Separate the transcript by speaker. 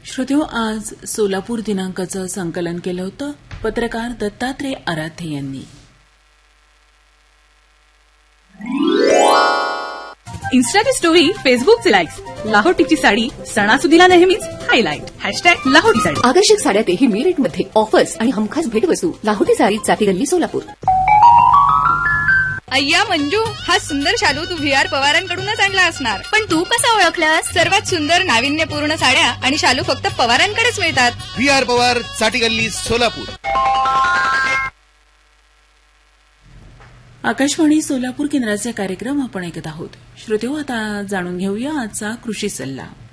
Speaker 1: श्रोत्यो, आज सोलापूर दिनांकाचं संकलन केलं होतं पत्रकार दत्तात्रय आराध्ये यांनी.
Speaker 2: इन्स्टाची स्टोरी, फेसबुकचे लाईक्स, लाहोटीची साडी सणासुदीला नेहमीच हायलाईट. #लाहोटी साडी.
Speaker 3: आकर्षक साड्या तेही मी रेटमध्ये, ऑफर्स आणि हमखास भेटवस्तू. लाहोटी साडी, चाटी गल्ली, सोलापूर.
Speaker 4: अय्या मंजू, हा सुंदर शालू तू VR पवारांकडूनच आणला असणार.
Speaker 5: पण तू कसं ओळखलंस?
Speaker 4: सर्वात सुंदर नाविन्यपूर्ण साड्या आणि शालू फक्त पवारांकडेच मिळतात.
Speaker 6: VR पवार, चाटी गल्ली, सोलापूर.
Speaker 1: आकाशवाणी सोलापूर केंद्राचे कार्यक्रम आपण ऐकत आहोत. श्रोत्यो, आता जाणून घेऊया आजचा कृषी सल्ला.